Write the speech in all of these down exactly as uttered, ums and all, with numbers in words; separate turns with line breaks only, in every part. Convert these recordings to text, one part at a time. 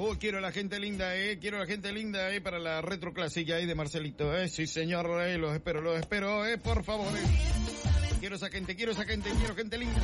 Oh, quiero a la gente linda, eh. Quiero a la gente linda, eh, para la retroclásica ahí de Marcelito, eh. Sí, señor, eh. Los espero, los espero, eh. Por favor, eh. Quiero esa gente, quiero esa gente, quiero gente linda.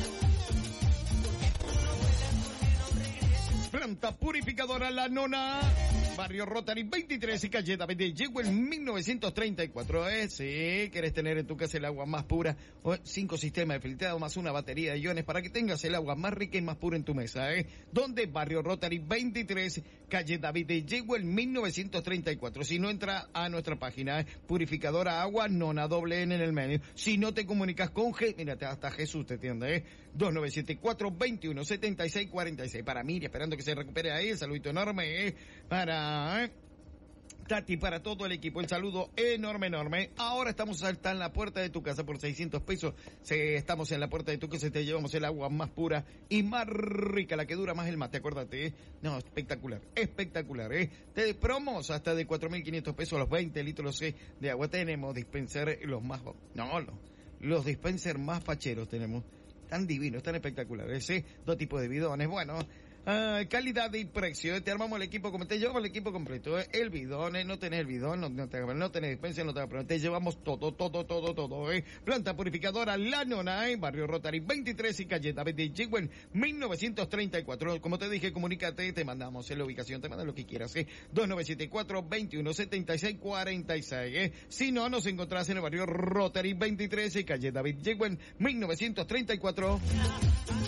Planta purificadora La Nona, Barrio Rotary veintitrés y calle David de Yegüe en mil novecientos treinta y cuatro. ¿Eh? Sí, querés tener en tu casa el agua más pura, o cinco sistemas de filtrado más una batería de iones para que tengas el agua más rica y más pura en tu mesa. ¿Eh? Donde Barrio Rotary veintitrés, calle David de Yegüe en mil novecientos treinta y cuatro. Si no, entra a nuestra página, ¿eh? Purificadora agua Nona, doble N en el medio. Si no te comunicas con G, mírate, hasta Jesús te atiende, ¿eh? dos nueve siete cuatro, veintiuno, setenta y seis, cuarenta y seis. Para mí, esperando que se recupere ahí, el saludito enorme, eh, para eh, Tati, para todo el equipo, el saludo enorme, enorme. Ahora estamos hasta en la puerta de tu casa por seiscientos pesos, se, estamos en la puerta de tu casa y te llevamos el agua más pura y más rica, la que dura más el mate, acuérdate, eh. No, espectacular, espectacular, eh. De promos hasta de cuatro mil quinientos pesos los veinte litros eh, de agua. Tenemos dispenser los más, no, no, los dispenser más facheros tenemos, tan divinos, tan espectaculares, eh. Dos tipos de bidones, bueno, Uh, calidad y precio, te armamos el equipo como te llevamos el equipo completo, ¿eh? El bidón, ¿eh? No tenés el bidón, no, no, te, no tenés dispensa, no te pero te llevamos todo, todo, todo, todo, ¿eh? Planta purificadora La Nona, ¿eh? Barrio Rotary veintitrés y calle David de Yegüe, mil novecientos treinta y cuatro. Como te dije, comunícate, te mandamos en la ubicación, te mandas lo que quieras, ¿eh? dos nueve siete cuatro, veintiuno, setenta y seis, cuarenta y seis, ¿eh? Si no, nos encontrás en el barrio Rotary veintitrés y calle David Yegüe, mil novecientos treinta y cuatro.